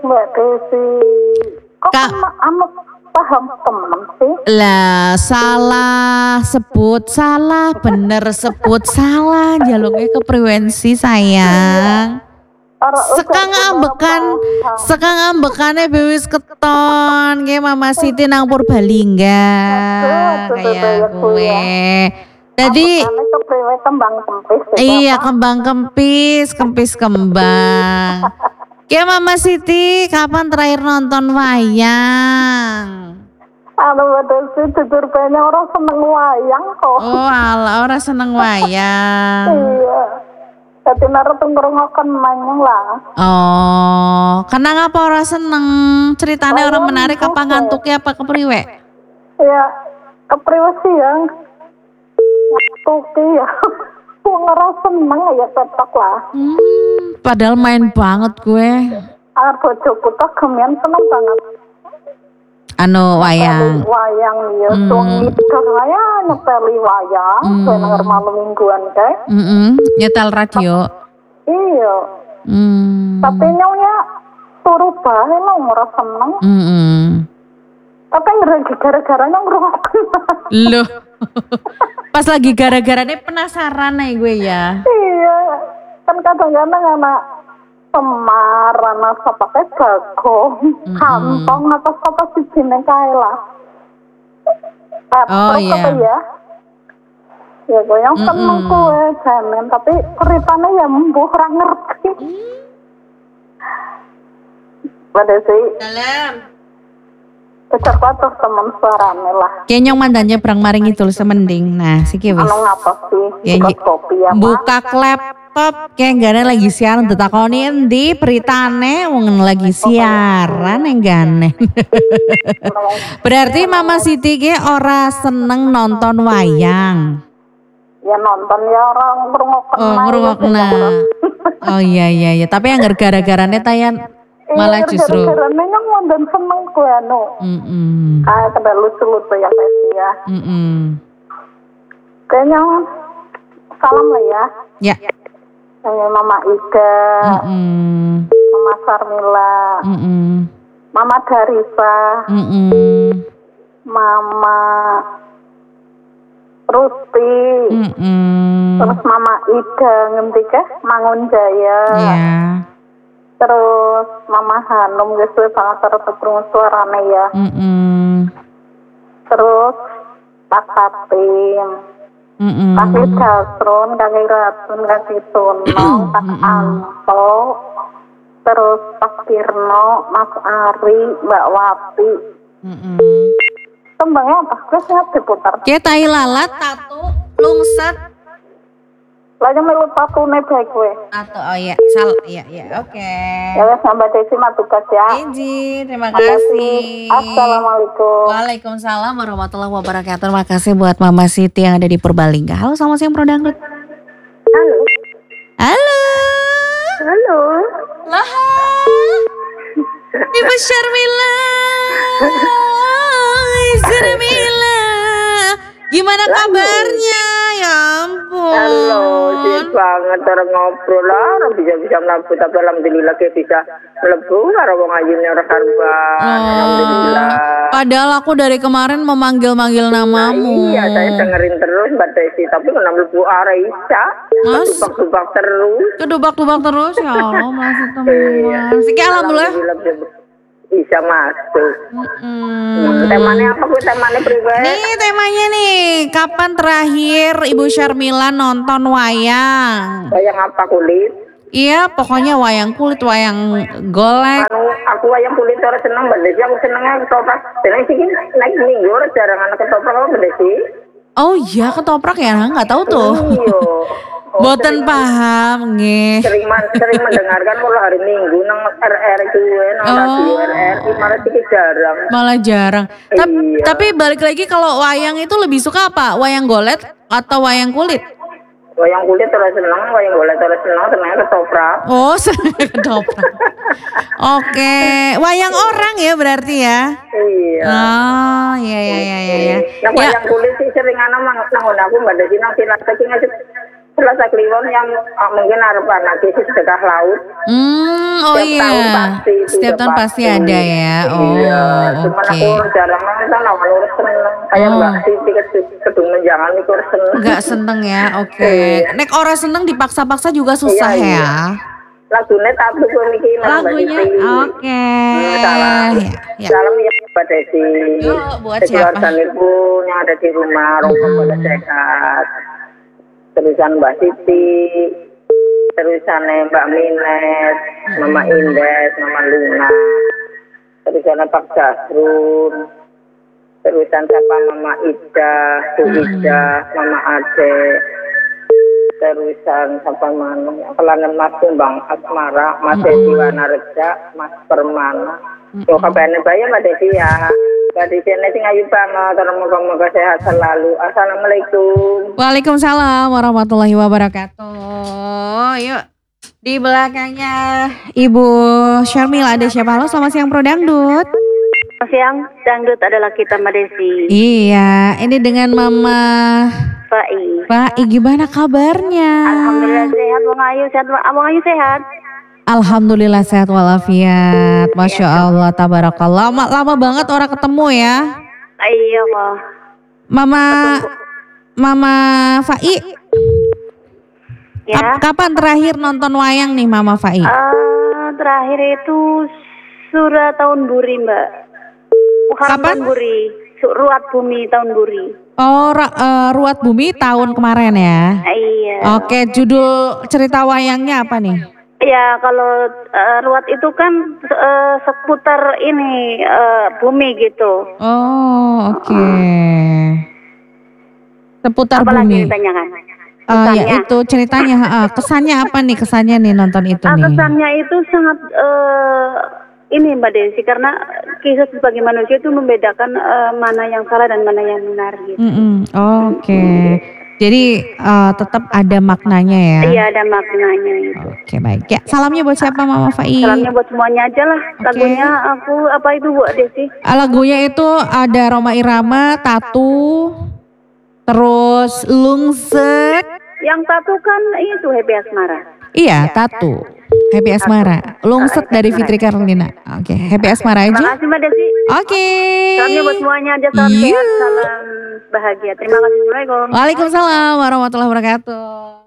Mbak Desi. Kok Kak. anu paham temen sih? Lah salah sebut salah, bener sebut salah, jaluknya kepriwensi sayang. Sekang ambekane bewis keton kayak Mama Siti nang Purbalingga kayak gue. Jadi kembang kempis. iya kempis kembang. Kayak Mama Siti kapan terakhir nonton wayang? Betul sih, jujur banyak orang seneng wayang kok. Oh ala orang seneng wayang. Iya. Jadi naruh ngrungokken manyang lah. Oh, karena ngapa orang seneng? Ceritanya orang menarik apa ngantuknya apa kepriwe? Ya, kepriwe sih yang ngantuki ya. Ngerasa seneng ya tetap lah. Padahal main banget gue. Bojoku tuh gemian seneng banget. Anu wayang. Wayang ya, suami karena nyeteli wayang, bener malam mingguan kayak. Nyetel radio. Iya. Tapi nyonya turu bae lo ora seneng. Tapi gara-garanya ngrungokken. Loh. Pas lagi gara-garanya penasaran nih gue ya. Iya. Kan kadang-kadang anak Semar, anak pakai bagong, kantong atau apa sih jeneng kae lah. Oh iya. Ya. Ya gue yang seneng gue jamin, tapi ceritanya ya mbuh ora ngerti. Pada sih. Dalam. Kejar terus temen suarane lah. Kenyong mandannya perang maring itu semending. Nah, siki wis. Anu ngapa sih? Kopi ya. Buka laptop kayak gane lagi siaran ditakoni endi beritane wong lagi siaran enggane. Berarti Mama Siti ge ora seneng nonton wayang. Ya nonton ya orang ngrungokken. Oh, ngrungokken. Oh iya, tapi yang gara-garane tayan malah justru gara-garane yang wonten seneng gue anu. Kayak kada lucu-lucu ya ya. Kayaknya salam lah ya. Ya. Kayak Mama Ida, Mama Sarmila, Mama Darisa, Mama Rusti, terus Mama Ida ngerti ke Mangun Jaya, terus Mama Hanum geus sangat terus suarane ya, terus Pak Tatim. Kaki Jasron, kaki Ratun, kaki Tono, Pak Anto, terus Pak Kirno, Mas Ari, Mbak Wati. Tembangnya apa? Gue siap diputar. Kayak tai lalat, tatu, lungset. Lagi melu tatu nih baik gue. Atau oh iya, oke. Ya wes Mbak Desi mah tugas ya. Izin, terima kasih. Assalamualaikum. Waalaikumsalam warahmatullahi wabarakatuh. Terima kasih buat Mama Siti yang ada di Purbalingga. Halo, selamat siang Pro Dangdut. Halo. Halo. Halo. Lah. Ibu Syarmila. Syarmila. Gimana kabarnya? Ya ampun. Halo, sih banget orang ngobrol lah, orang bisa melaku, tapi alhamdulillah kayak bisa melebu, karo wong ayune ora karuan, alhamdulillah. Padahal aku dari kemarin memanggil-manggil namamu. Iya, saya dengerin terus Mbak Desi, tapi kena melebu arah Isa, kedubak terus. Kedubak terus, ya Allah, masih teman. Siki alhamdulillah. Bisa masuk. Temanya apa? Temanya pribadi? Nih temanya nih, kapan terakhir Ibu Syarmila nonton wayang? Wayang apa kulit? Iya, pokoknya wayang kulit, wayang golek. Aku wayang kulit orang seneng banget sih. Aku senengnya ketoprak. Dan sih naik minggu orang jarang anak ketoprak apa banget sih? Oh iya, ketoprak ya, nggak tahu tuh. Boten paham nggih. Sering mendengarkan kalau hari Minggu nang RR itu nang radio RRI malah jarang. Tapi balik lagi kalau wayang itu lebih suka apa? Wayang golet atau wayang kulit? Wayang kulit terus seneng, wayang golet terus seneng, senengnya ketoprak. Oh, senengnya ketoprak. Oke, wayang orang ya berarti ya? Iya. Oh, iya. Nah, wayang kulit sih sering nang aku Mbak Desi nang silat saking Selasa Kliwon yang mungkin arep anak di sedekah laut. Oh Setiap iya. tahun pasti itu Setiap udah tahun pasti ada ya. Iya, cuman Oke. aku jarang nonton awal urus seneng. Kayak Mbak Siti kedung menjangan itu seneng. Enggak seneng ya. Oke. Iya. Nek ora seneng dipaksa-paksa juga susah Iya, ya. Lagunya tapi gue niki Mbak Lagunya Siti. oke. Salam. Ya. Salam ya Mbak Desi. Yuk, buat Keluarga siapa? ibu yang ada di rumah, rombong pada sehat. Terusan Mbak Siti, terusan Mbak Minet, Mama Indes, Mama Luna, terusan Pak Jasrun, terusan siapa Mama Ida, Bu Ida, Mama Ade, terusan siapa mana, kelangan Mas Bang Asmara, Mas Desi Wanareja, Mas Permana. Yo kabarnya bayi Mbak Desi ya. Mbak Desi ini ayu banget, moga-moga sehat selalu. Assalamualaikum. Waalaikumsalam warahmatullahi wabarakatuh. Yuk. Di belakangnya Ibu Syarmila ada siapa? Halo, selamat siang Pro Dangdut. Siang, dangdut adalah kita Mbak Desi. Iya, ini dengan Mama Pak gimana kabarnya? Alhamdulillah sehat, Bang Ayu sehat, Bang Ayu sehat. Alhamdulillah sehat walafiat. Masya Allah, tabarakallah. Lama banget orang ketemu ya. Iya kok. Mama Fai. Ya. Kapan terakhir nonton wayang nih Mama Fai? Terakhir itu Surah Tahun Buri Mbak. Muharram Kapan? Tahun Buri. Ruat Bumi Tahun Buri. Oh, Ruat Bumi tahun kemarin ya. Iya. Oke, judul cerita wayangnya apa nih? Ya kalau ruat itu kan seputar ini bumi gitu. Oh, oke. Seputar Apalagi bumi. ditanyakan? Ya itu ceritanya, kesannya apa nih nonton itu nih? Kesannya itu sangat ini Mbak Desi, karena kisah sebagai manusia itu membedakan mana yang salah dan mana yang benar gitu. Oke. Jadi tetap ada maknanya ya? Iya ada maknanya itu. Oke baik. Ya salamnya buat siapa Mama Fai? Salamnya buat semuanya aja lah. Lagunya aku apa itu buat Desi? Lagunya itu ada Roma Irama, Tatu, terus Lungsek. Yang satu kan itu Happy Asmara. Iya, Tatu. Happy Asmara. Lungsek dari Fitri Karlina. Oke, Happy Asmara aja. Terima kasih Mbak Desi. Oke. Salamnya buat semuanya aja, salam sehat, salam bahagia. Terima kasih. Assalamualaikum. Waalaikumsalam warahmatullahi wabarakatuh.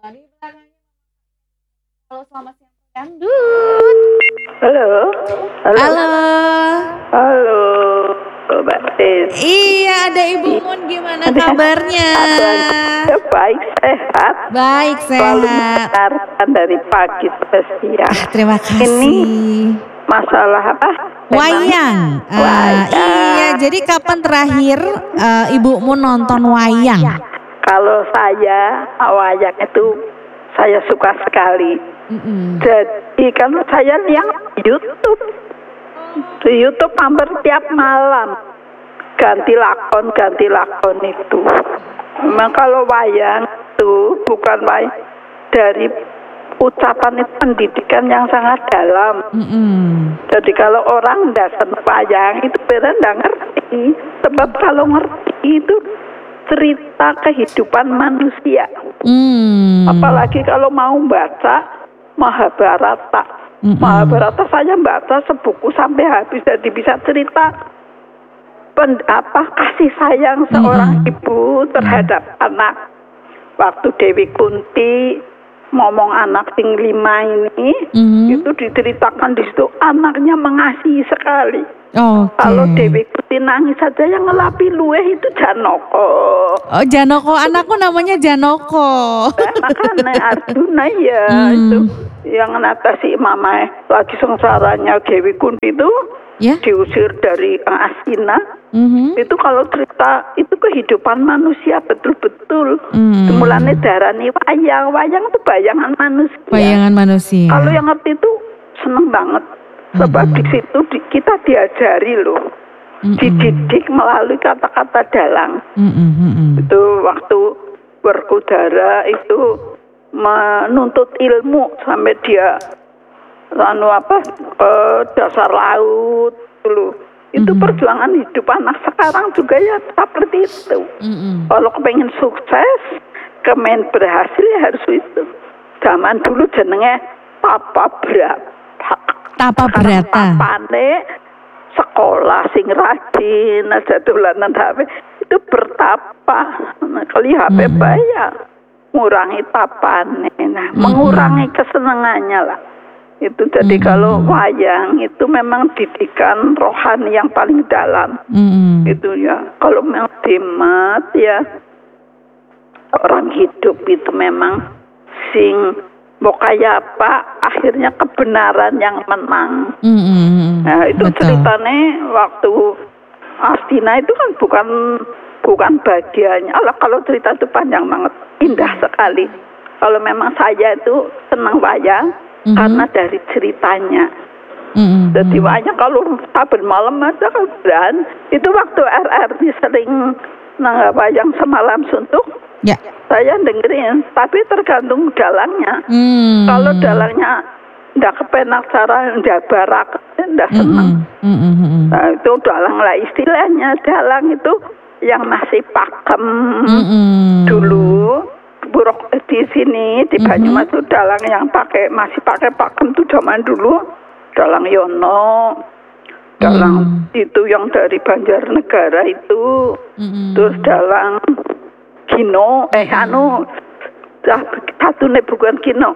Halo, selamat siang Dangdut. Halo. Halo. Halo. Mbak Des. Iya, ada Ibu Mun, gimana kabarnya? Baik, sehat. Baik, Selalu sehat. mendengarkan dari pagi sampai siang. Terima kasih. Ini masalah apa? Wayang. Wayang. Iya, jadi kapan terakhir Ibu Mun nonton wayang? Kalau saya wayang itu saya suka sekali. Jadi kan saya lihat YouTube. Di YouTube hampir tiap malam ganti lakon itu. Memang kalau wayang itu bukan wayang dari ucapan itu pendidikan yang sangat dalam. Jadi kalau orang tidak senang wayang itu benar tidak ngerti. Sebab kalau ngerti itu cerita kehidupan manusia. Apalagi kalau mau baca Mahabharata. Mahabharata saya baca sebuku sampai habis, jadi bisa cerita kasih sayang seorang ibu terhadap anak. Waktu Dewi Kunti ngomong anak sing 5 ini, itu diceritakan di situ anaknya mengasihi sekali. Kalau Dewi Kunti nangis saja yang ngelapi luweh itu Janoko. Oh Janoko, anakku namanya Janoko. Makanya Arjuna ya itu yang ngatasi mama lagi sengsaranya Dewi Kunti itu diusir dari Astina. Itu kalau cerita itu kehidupan manusia betul-betul. Mulanya darani wayang itu bayangan manusia. Kalau yang ngerti itu seneng banget. Sebab di situ kita diajari loh, dididik melalui kata-kata dalang. Itu waktu berkudara itu menuntut ilmu sampai dia dasar laut dulu. Itu perjuangan hidup anak sekarang juga ya seperti itu. Kalau kepengen sukses kemen berhasil ya harus itu. Zaman dulu jenenge tapa brata. Tapa brata. Tapane sekolah sing rajin aja dolanan HP itu bertapa. Nah, kali HP bahaya ngurangi tapane. Nah, mengurangi kesenangannya lah. Itu jadi kalau wayang itu memang didikan rohani yang paling dalam. Itu ya. Kalau memang dimat ya orang hidup itu memang sing mau kayak apa akhirnya kebenaran yang menang. Nah itu betul. Ceritanya waktu Astina itu kan bukan bagiannya. Kalau cerita itu panjang banget, indah sekali. Kalau memang saya itu senang wayang karena dari ceritanya. Jadi wayang kalau saben malam aja kan itu waktu RRD sering wayang semalam suntuk. Ya. Saya dengerin, tapi tergantung dalangnya. Kalau dalangnya ndak kepenak cara ndak barak, ndak senang. Nah, itu dalang lah istilahnya. Dalang itu yang masih pakem dulu. Buruk di sini di Banyumas itu dalang yang masih pakai pakem tuh zaman dulu. Dalang Yono, dalang itu yang dari Banjarnegara itu, terus dalang Kino, satu nih bukan Kino,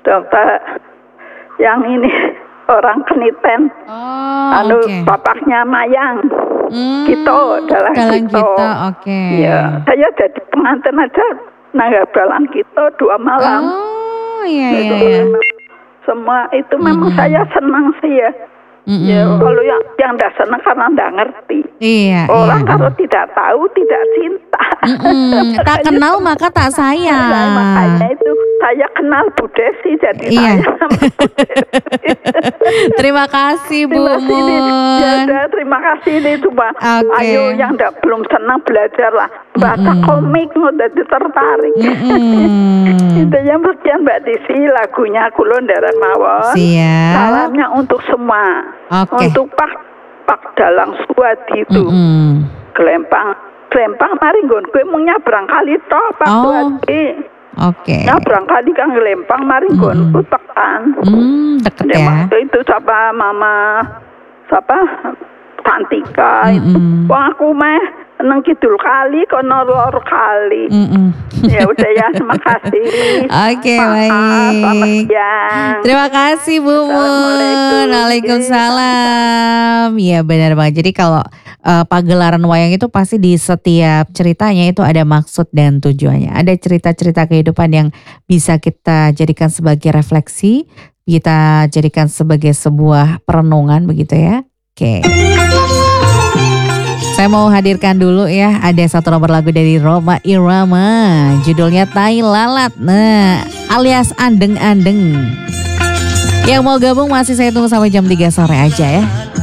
yang ini orang Keniten, bapaknya Mayang, Kito, dalang Kito. Ya, saya jadi pengantin aja, nanggap dalang Kito 2 malam. Iya. Semua itu memang saya senang sih ya. Ya, kalau yang tidak senang karena tidak ngerti. Orang kalau tidak tahu tidak cinta. Tak kenal maka tak sayang. Nah, makanya itu saya kenal Bu Desi jadi saya sama Bu Desi. Terima kasih Bu Mun. Ya, terima kasih ini coba. Ayo yang belum senang belajar lah. Baca komik udah tertarik. Itu yang bagian Mbak Desi lagunya Kulon Darat Mawon. Salamnya untuk semua. Untuk Pak Dalang Suwadi itu. Kelempang mari nggon kowe mung nyabrang kali toh Pak Suwadi. Nyabrang kali kan Kelempang mari nggon ku tekan. Deket ya. Itu siapa Mama Santika itu. Wong aku meh nang kidul kali kono lor kali. Ya udah ya, terima kasih. Baik. Terima kasih Bu Mun. Waalaikumsalam. Ya benar banget. Jadi kalau pagelaran wayang itu pasti di setiap ceritanya itu ada maksud dan tujuannya. Ada cerita-cerita kehidupan yang bisa kita jadikan sebagai refleksi, kita jadikan sebagai sebuah perenungan begitu ya. Saya mau hadirkan dulu ya, ada satu nomor lagu dari Rhoma Irama, judulnya Tai Lalat, alias Andeng-Andeng. Yang mau gabung masih saya tunggu sampai jam 3 sore aja ya.